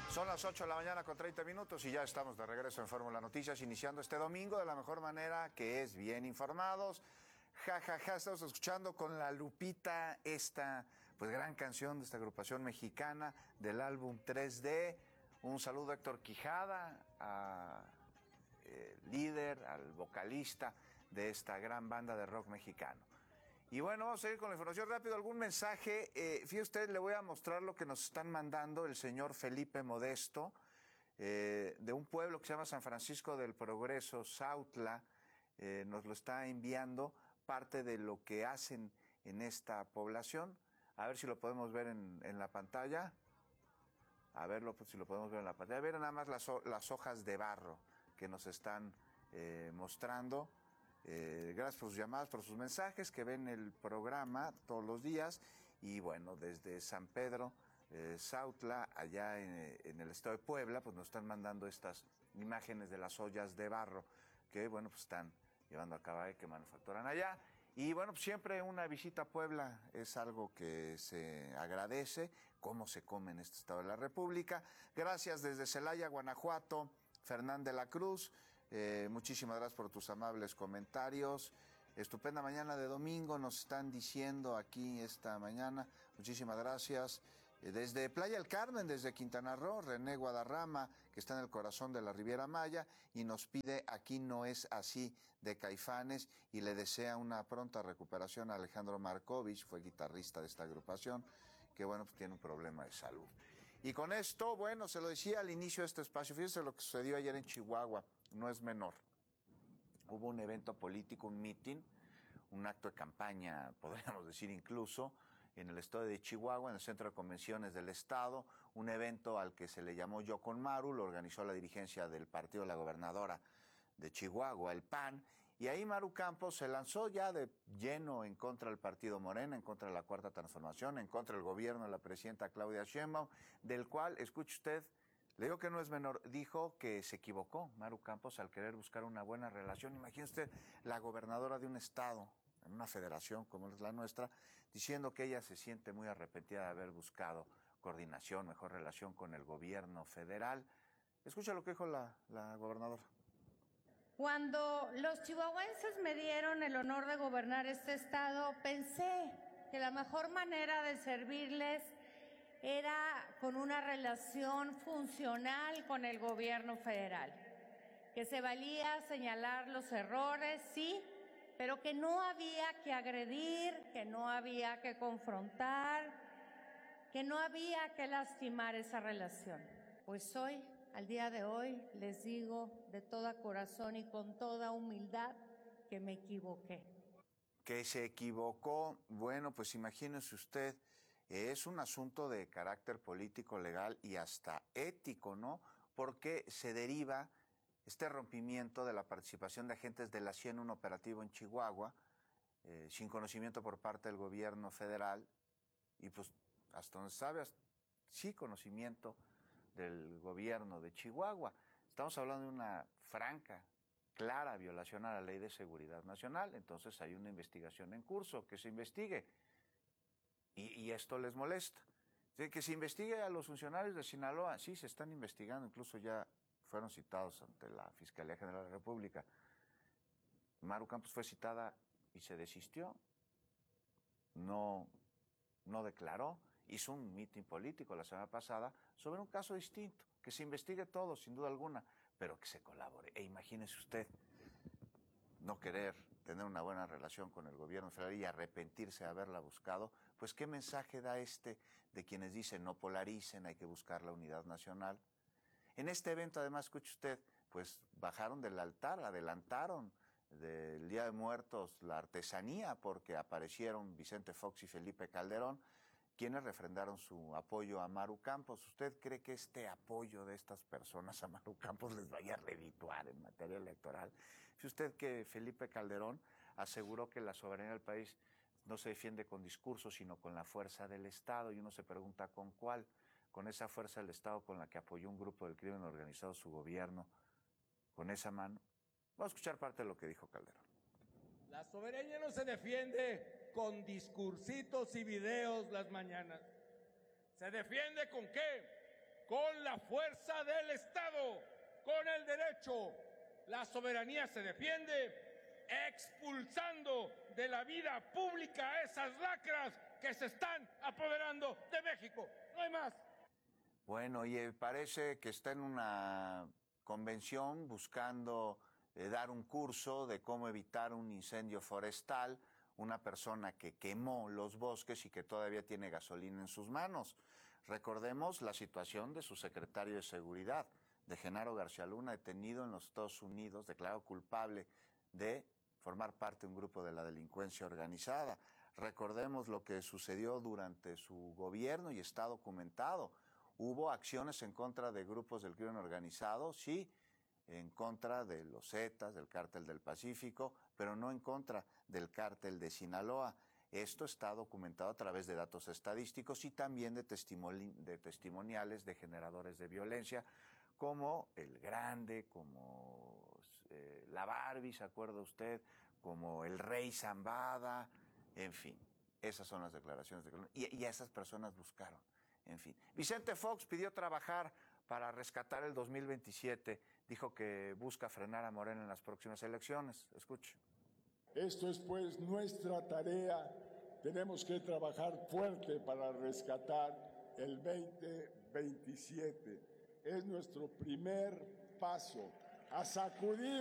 Son las 8 de la mañana con 30 minutos y ya estamos de regreso en Fórmula Noticias, iniciando este domingo de la mejor manera, que es bien informados. Estamos escuchando con la Lupita esta pues gran canción de esta agrupación mexicana del álbum 3D. Un saludo a Héctor Quijada, líder, al vocalista de esta gran banda de rock mexicano. Y bueno, vamos a ir con la información rápido. ¿Algún mensaje? Fíjate usted, le voy a mostrar lo que nos están mandando el señor Felipe Modesto, de un pueblo que se llama San Francisco del Progreso, Sautla. Nos lo está enviando parte de lo que hacen en esta población. A ver si lo podemos ver en la pantalla. A verlo, pues, si lo podemos ver en la pantalla. A ver nada más las hojas de barro que nos están mostrando. Gracias por sus llamadas, por sus mensajes, que ven el programa todos los días. Y bueno, desde San Pedro, Sautla, allá en el estado de Puebla, pues nos están mandando estas imágenes de las ollas de barro que, bueno, pues están llevando a cabo, que manufacturan allá. Y bueno, pues siempre una visita a Puebla es algo que se agradece, cómo se come en este estado de la República. Gracias desde Celaya, Guanajuato, Fernán de la Cruz. Muchísimas gracias por tus amables comentarios. Estupenda mañana de domingo, nos están diciendo aquí esta mañana. Muchísimas gracias. Desde Playa del Carmen, desde Quintana Roo, René Guadarrama, que está en el corazón de la Riviera Maya, y nos pide Aquí no es así, de Caifanes, y le desea una pronta recuperación a Alejandro Markovich, fue guitarrista de esta agrupación, que bueno, pues tiene un problema de salud. Y con esto, bueno, se lo decía al inicio de este espacio, fíjense lo que sucedió ayer en Chihuahua, no es menor. Hubo un evento político, un meeting, un acto de campaña, podríamos decir incluso, en el estado de Chihuahua, en el Centro de Convenciones del Estado, un evento al que se le llamó Yo con Maru, lo organizó la dirigencia del partido de la gobernadora de Chihuahua, el PAN, y ahí Maru Campos se lanzó ya de lleno en contra del partido Morena, en contra de la Cuarta Transformación, en contra del gobierno de la presidenta Claudia Sheinbaum, del cual, escuche usted, le digo que no es menor, dijo que se equivocó Maru Campos al querer buscar una buena relación. Imagínese usted, la gobernadora de un estado, en una federación como es la nuestra, diciendo que ella se siente muy arrepentida de haber buscado coordinación, mejor relación con el gobierno federal. Escucha lo que dijo la gobernadora. Cuando los chihuahuenses me dieron el honor de gobernar este estado, pensé que la mejor manera de servirles era con una relación funcional con el gobierno federal, que se valía señalar los errores, sí, pero que no había que agredir, que no había que confrontar, que no había que lastimar esa relación. Pues hoy, al día de hoy, les digo de todo corazón y con toda humildad que me equivoqué. Que se equivocó, bueno, pues imagínese usted, es un asunto de carácter político, legal y hasta ético, ¿no? Porque se deriva este rompimiento de la participación de agentes de la CIA en un operativo en Chihuahua, sin conocimiento por parte del gobierno federal, y pues hasta donde sabe, sí conocimiento del gobierno de Chihuahua. Estamos hablando de una franca, clara violación a la Ley de Seguridad Nacional, entonces hay una investigación en curso, que se investigue. Y esto les molesta. Que se investigue a los funcionarios de Sinaloa, sí, se están investigando, incluso ya fueron citados ante la Fiscalía General de la República. Maru Campos fue citada y se desistió, no declaró, hizo un mitin político la semana pasada sobre un caso distinto, que se investigue todo, sin duda alguna, pero que se colabore. E imagínese usted no querer tener una buena relación con el gobierno federal y arrepentirse de haberla buscado, pues ¿qué mensaje da de quienes dicen no polaricen, hay que buscar la unidad nacional? En este evento, además, escuche usted, pues bajaron del altar, adelantaron del Día de Muertos la artesanía, porque aparecieron Vicente Fox y Felipe Calderón, quienes refrendaron su apoyo a Maru Campos. ¿Usted cree que este apoyo de estas personas a Maru Campos les vaya a redituar en materia electoral? ¿Sabe usted que Felipe Calderón aseguró que la soberanía del país no se defiende con discursos, sino con la fuerza del Estado? Y uno se pregunta, ¿con cuál? Con esa fuerza del Estado con la que apoyó un grupo del crimen organizado su gobierno, con esa mano. Vamos a escuchar parte de lo que dijo Calderón. La soberanía no se defiende con discursitos y videos las mañanas. ¿Se defiende con qué? con la fuerza del Estado, con el derecho. La soberanía se defiende expulsando de la vida pública a esas lacras que se están apoderando de México. No hay más. Bueno, y parece que está en una convención buscando dar un curso de cómo evitar un incendio forestal, una persona que quemó los bosques y que todavía tiene gasolina en sus manos. Recordemos la situación de su secretario de Seguridad, de Genaro García Luna, detenido en los Estados Unidos, declarado culpable de formar parte de un grupo de la delincuencia organizada. Recordemos lo que sucedió durante su gobierno y está documentado. Hubo acciones en contra de grupos del crimen organizado, sí, en contra de los Zetas, del Cártel del Pacífico, pero no en contra del Cártel de Sinaloa. Esto está documentado a través de datos estadísticos y también de testimoniales de generadores de violencia, como El Grande, como la Barbie, ¿se acuerda usted? Como el Rey Zambada, en fin. Esas son las declaraciones de y a esas personas buscaron. En fin, Vicente Fox pidió trabajar para rescatar el 2027. Dijo que busca frenar a Morena en las próximas elecciones. Escuche. Esto es pues nuestra tarea. Tenemos que trabajar fuerte para rescatar el 2027. Es nuestro primer paso a sacudir